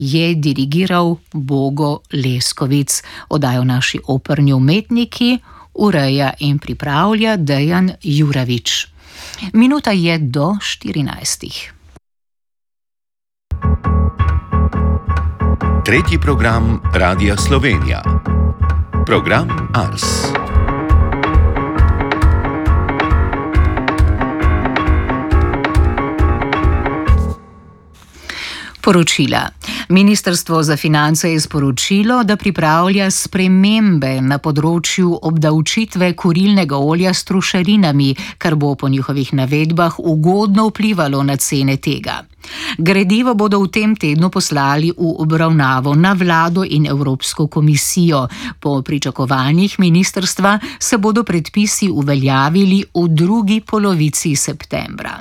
je dirigiral Bogo Leskovic. Oddajo naši operni umetniki ureja in pripravlja Dejan Juravič. Minuta je do 14. Tretji program Radia Slovenija. Program Ars. Poročila. Ministrstvo za finance je sporočilo, da pripravlja spremembe na področju obdavčitve kurilnega olja s trošarinami, kar bo po njihovih navedbah ugodno vplivalo na cene tega. Gradivo bodo v tem tednu poslali v obravnavo na vlado in Evropsko komisijo. Po pričakovanjih ministrstva se bodo predpisi uveljavili v drugi polovici septembra.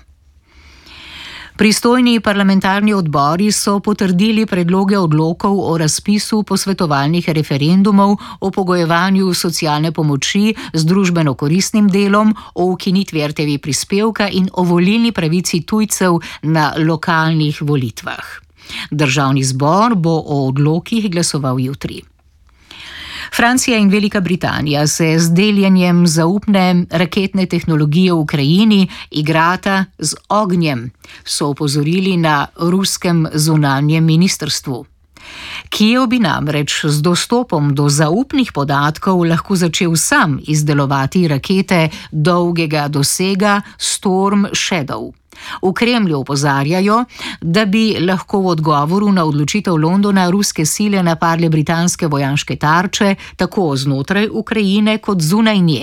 Pristojni parlamentarni odbori so potrdili predloge odlokov o razpisu posvetovalnih referendumov o pogojevanju socialne pomoči z družbeno koristnim delom, o ukinitvi RTV prispevka in o volilni pravici tujcev na lokalnih volitvah. Državni zbor bo o odlokih glasoval jutri. Francija in Velika Britanija se z deljenjem zaupne raketne tehnologije v Ukrajini igrata z ognjem, so opozorili na ruskem zunanjem ministrstvu. Kijev bi namreč z dostopom do zaupnih podatkov lahko začel sam izdelovati rakete dolgega dosega Storm Shadow. V Kremlju opozarjajo, da bi lahko v odgovoru na odločitev Londona ruske sile napadle britanske vojaške tarče, tako znotraj Ukrajine kot zunaj nje.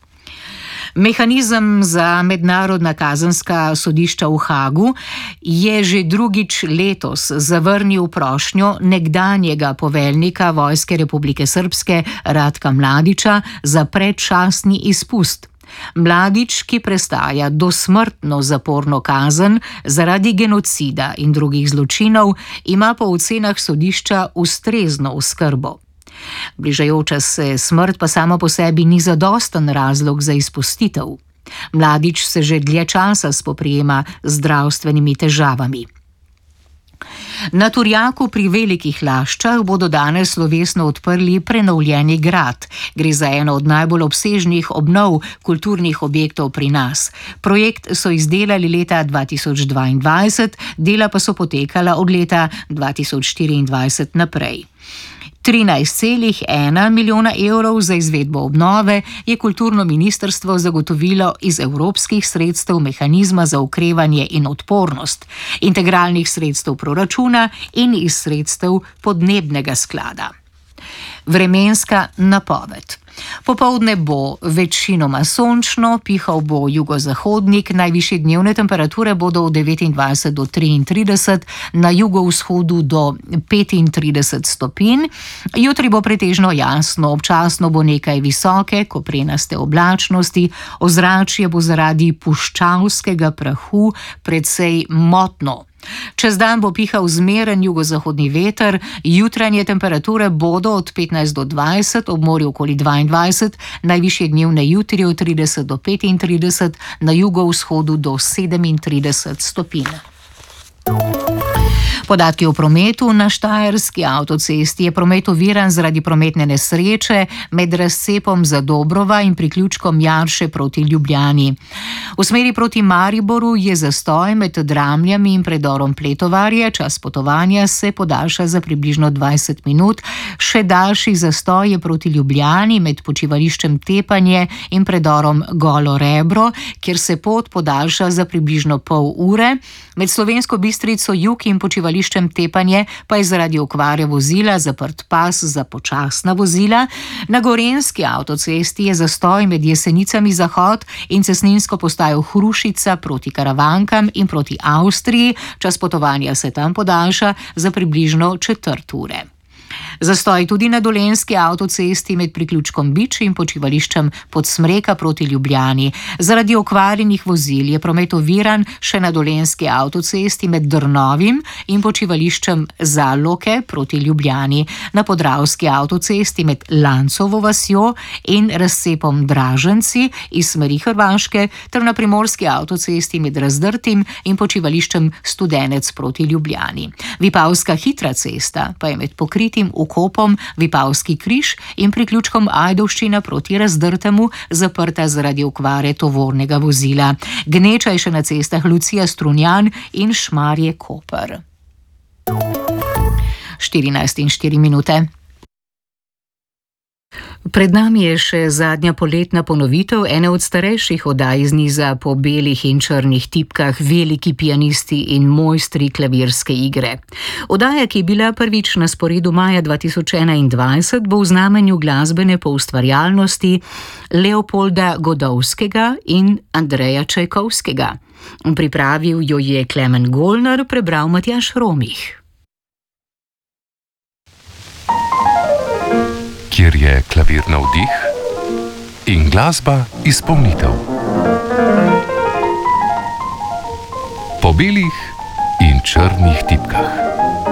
Mehanizem za mednarodna kazenska sodišča v Hagu je že drugič letos zavrnil prošnjo nekdanjega poveljnika Vojske Republike Srpske Ratka Mladića za predčasni izpust. Mladić, ki prestaja dosmrtno zaporno kazen zaradi genocida in drugih zločinov, ima po ocenah sodišča ustrezno oskrbo. Bližajoča se smrt pa sama po sebi ni zadosten razlog za izpustitev. Mladić se že dlje časa spoprijema z zdravstvenimi težavami. Na Turjaku pri Velikih Laščah bodo danes slovesno odprli prenovljeni grad. Gre za eno od najbolj obsežnih obnov kulturnih objektov pri nas. Projekt so izdelali leta 2022, dela pa so potekala od leta 2024 naprej. 13,1 milijona evrov za izvedbo obnove je kulturno ministrstvo zagotovilo iz evropskih sredstev mehanizma za okrevanje in odpornost, integralnih sredstev proračuna in iz sredstev podnebnega sklada. Vremenska napoved. Popoldne bo večinoma sončno, pihal bo jugozahodnik, najvišje dnevne temperature bodo od 29 do 33, na jugovzhodu do 35 stopinj. Jutri bo pretežno jasno, občasno bo nekaj visoke, koprenaste oblačnosti, ozračje bo zaradi puščavskega prahu precej motno. Čez dan bo pihal zmeren jugozahodni veter, jutranje temperature bodo od 15 do 20, ob morju okoli 22, najvišje dnevne jutri od 30 do 35, na jugovzhodu do 37 stopinj. Podatki o prometu. Na Štajerski avtocesti je promet oviran zaradi prometne nesreče med razcepom Zadobrova in priključkom Jarše proti Ljubljani. V smeri proti Mariboru je zastoj med Dramljami in predorom Pletovarje, čas potovanja se podaljša za približno 20 minut, še daljši zastoj je proti Ljubljani med počivališčem Tepanje in predorom Golo Rebro, kjer se pot podaljša za približno pol ure, med Slovensko Bistrico jug in počivališčem Tepanje pa je zaradi okvare vozila zaprt pas za počasna vozila. Na Gorenjski avtocesti je zastoj med Jesenicami Zahod in cestninsko postajo Hrušica proti Karavankam in proti Avstriji, čas potovanja se tam podaljša za približno četrt ure. Zastoj tudi na Dolenjski avtocesti med priključkom Bič in počivališčem Podsmreka proti Ljubljani. Zaradi okvarjenih vozil je promet oviran še na Dolenjski avtocesti med Drnovim in počivališčem Zaloke proti Ljubljani, na Podravski avtocesti med Lancovo vasjo in razcepom Draženci iz smeri Hrvaške ter na Primorski avtocesti med Razdrtim in počivališčem Studenec proti Ljubljani. Vipavska hitra cesta pa je med pokritim ukopom Vipavski križ in priključkom Ajdovščina proti Razdrtemu zaprta zaradi okvare tovornega vozila. Gneča je še na cestah Lucija Strunjan in Šmarje Koper. 14:04. Pred nami je še zadnja poletna ponovitev ene od starejših oddaj iz niza Po belih in črnih tipkah Veliki pianisti in mojstri klavirske igre. Oddaja, ki je bila prvič na sporedu maja 2021, bo v znamenju glasbene poustvarjalnosti Leopolda Godowskega in Andreja Čajkovskega. Pripravil jo je Klemen Golnar, prebral Matjaž Romih. Kjer je klavir navdih in glasba izpolnitev. Po belih in črnih tipkah.